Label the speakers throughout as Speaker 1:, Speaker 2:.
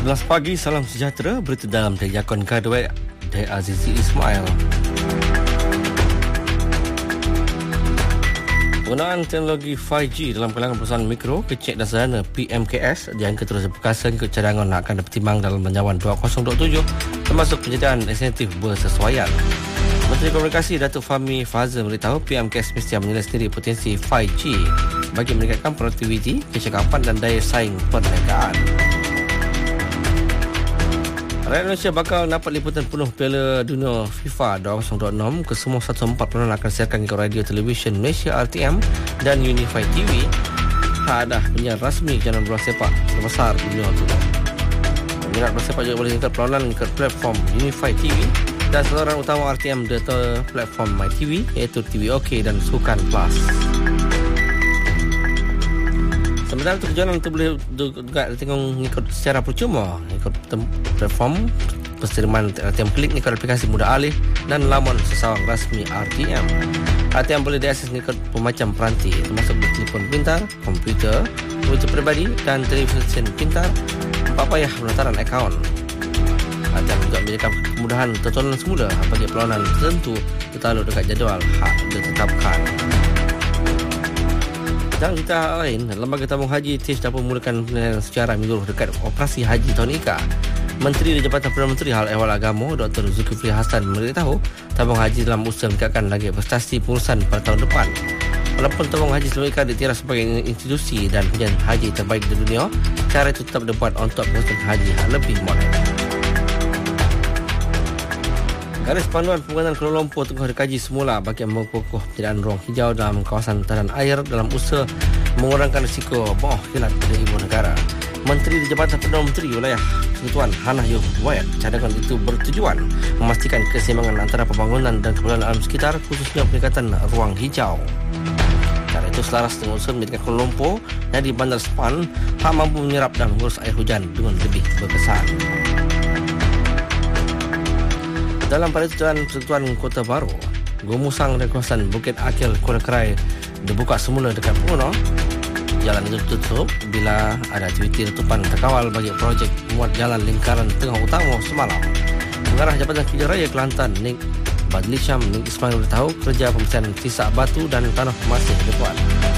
Speaker 1: 11 pagi, salam sejahtera. Berita dalam Jakon Kadwek dari Azizi Ismail. Penggunaan teknologi 5G dalam kalangan perusahaan mikro, kecil dan sederhana PMKS diangka terus berkasa ke cadangan akan dipertimbang dalam Belanjawan 2027, termasuk penyediaan insentif bersesuaian. Menteri Komunikasi Datuk Fahmi Fazil beritahu PMKS mesti menilai sendiri potensi 5G bagi meningkatkan produktiviti, kecakapan dan daya saing perniagaan. Rakyat Malaysia bakal dapat liputan penuh Piala Dunia FIFA 2026 ke semua 104 penonton akan siarkan ke Radio Television Malaysia RTM dan Unify TV. Tak ada penyiar rasmi jalan bola sepak terbesar dunia itu. Peminat bola sepak juga boleh tingkat perlawanan ke platform Unify TV dan saluran utama RTM data platform MyTV iaitu TV OK dan Sukan Plus. Sementara itu, kejohanan itu boleh juga tengok secara percuma ikut platform persiriman RTM Klik, ikut aplikasi mudah alih dan laman sesawang rasmi RTM. RTM boleh diakses ikut pemacam peranti termasuk telefon pintar, komputer peribadi dan televisi pintar. Tak payah pendaftaran akaun. RTM juga menyediakan kemudahan tontonan semula bagi perlawanan tertentu tertakluk dekat jadual hak ditetapkan. Dan kita lain, Lembaga Tabung Haji TIS dapat memulakan penilaian secara menyeluruh dekat operasi haji tahun IKA. Menteri di Jabatan Perdana Menteri Hal Ehwal Agama Dr. Zulkifli Hasan memberitahu tabung haji dalam usaha meningkatkan lagi prestasi pengurusan pada tahun depan. Walaupun tabung haji sebelum IKA dikira sebagai institusi dan penjagaan haji terbaik di dunia, cara itu tetap dibuat untuk pengurusan haji yang lebih moden. Garis panduan pembangunan Kuala Lumpur tengah dikaji semula bagi mengukuh penyediaan ruang hijau dalam kawasan tahan air dalam usaha mengurangkan risiko bawah kilat dari ibu negara. Menteri di Jabatan Perdana Menteri Wilayah Persekutuan Hannah Yoh Wayat cadangan itu bertujuan memastikan keseimbangan antara pembangunan dan kemudahan alam sekitar, khususnya peningkatan ruang hijau. Cara itu selaras dengan usaha menjadikan Kuala Lumpur jadi bandar sepan hak mampu menyerap dan mengurus air hujan dengan lebih berkesan. Dalam peraturan Persekutuan Kota Baru, Gomusang dan kawasan Bukit Akil Kuala Kerai dibuka semula dekat pengguna. Jalan itu tutup bila ada aktiviti tutupan terkawal bagi projek muat jalan lingkaran tengah utama semalam. Pengarah Jabatan Kerja Raya Kelantan Nik Badli Syam Nik Ismail beritahu kerja pembersihan tisak batu dan tanah masih dibuat.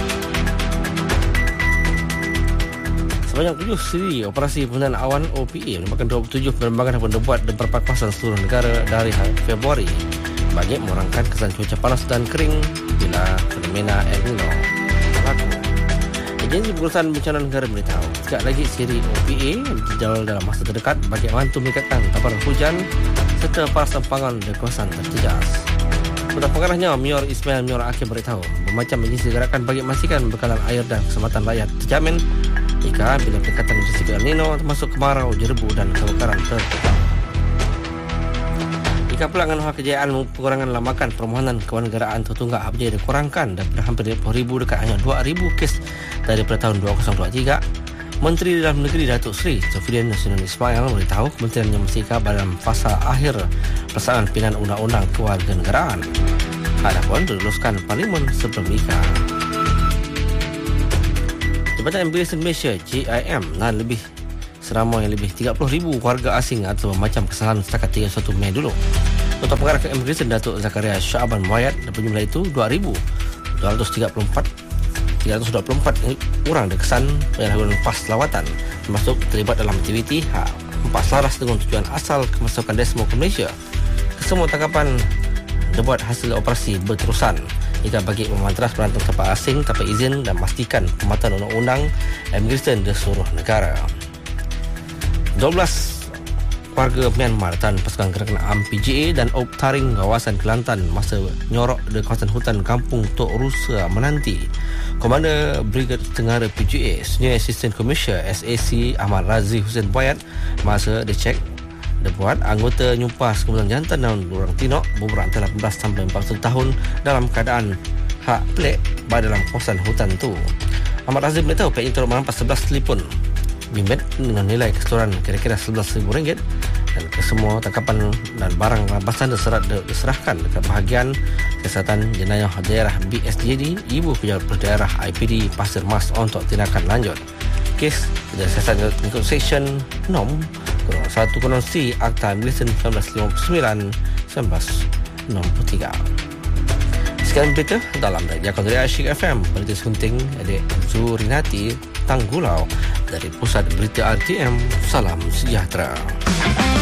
Speaker 1: Sebanyak 7 siri operasi penggunaan awan OPA merupakan 27 penerbangan yang dibuat di beberapa kawasan seluruh negara dari Februari bagi mengurangkan kesan cuaca panas dan kering bila fenomena El Nino berlaku. Agensi Pengurusan Bencana Negara beritahu tidak lagi siri OPA dijadwal dalam masa terdekat bagi membantu meningkatkan tamparan hujan serta paras tempangan di kawasan terjejas. Ketua Pengarahnya Mayor Ismail Mayor Akhir beritahu bermacam agensi gerakan bagi memastikan bekalan air dan kesempatan rakyat terjamin jika bila peningkatan risiko El Nino termasuk kemarau, jerebu dan kebakaran terjadi. Jika pelanggan hak kejayaan pengurangan lamakan permohonan kewarganegaraan tertunggak abjad dikurangkan daripada hampir 20,000 dekat hanya 2,000 kes daripada tahun 2023, Menteri Dalam Negeri Datuk Seri Safidin Nasution Ismail beritahu kementeriannya mesti dalam fasa akhir pelaksanaan pilihan undang-undang kewarganegaraan. Adapun diluluskan Parlimen sebelum IKA. Jabatan Imigresen Malaysia JIM dan seramai lebih 30,000 warga asing atau macam kesalahan setakat 31 Mei dulu. Ketua Pengarah Imigresen Datuk Zakaria Syaban Wayat dan jumlah itu 2,224 orang dikesan penyalahgunaan pas lawatan termasuk terlibat dalam aktiviti hak empat selaras dengan tujuan asal kemasukan desmo ke Malaysia. Kesemua tangkapan dibuat hasil operasi berterusan jika bagi memantras perantau kapal asing tanpa izin dan memastikan pematuhan undang-undang imigresen di seluruh negara. 12 warga Myanmar dan pasukan gerakan AMPGA dan Op Taring kawasan Kelantan masa nyorok di kawasan hutan kampung Tok Rusa menanti. Komander Brigade Tengara PGA Senior Assistant Commissioner SAC Ahmad Razi Hussein Bayat masa dicek dibuat anggota nyumpah sekumpulan jantan dan orang tinok berumur antara 18 sampai 40 tahun dalam keadaan hak pelik pada dalam kawasan hutan itu. Ahmad Razif beritahu pihaknya turut merampas 11 telefon bimbit dengan nilai keseluruhan kira-kira RM11,000 dan kesemua tangkapan dan barang rampasan diserahkan dekat bahagian Kesihatan Jenayah Daerah BSJD Ibu Pejabat Daerah IPD Pasir Mas untuk tindakan lanjut. kes dan siasat mengikut Seksyen NOM 1 Kononsi Akta Militan 1959-1963. Sekian berita dalam Rakyat dari Asyik FM. Berita sunting adik Zurinati Tanggulau dari Pusat Berita RTM. Salam sejahtera.